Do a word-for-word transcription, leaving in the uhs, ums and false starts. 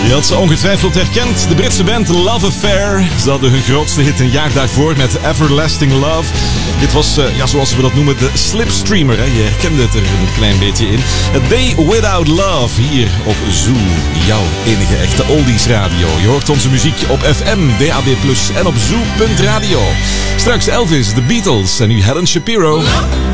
Je had ze ongetwijfeld herkend. De Britse band Love Affair. Ze hadden hun grootste hit een jaar daarvoor met Everlasting Love. Dit was, uh, ja, zoals we dat noemen, de Slipstreamer. Hè. Je herkende het er een klein beetje in. A Day Without Love hier op Zoo. Jouw enige echte oldies radio. Je hoort onze muziek op F M, D A B plus en op zoo punt radio. Straks Elvis, The Beatles en nu Helen Shapiro.